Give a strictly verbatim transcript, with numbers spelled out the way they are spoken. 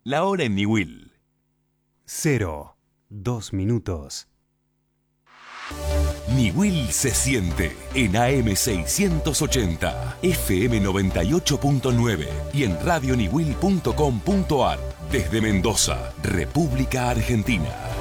La hora en Niwil. Cero, dos minutos. Niwil se siente en A M seiscientos ochenta, F M noventa y ocho punto nueve y en radio niwil punto com punto ar desde Mendoza, República Argentina.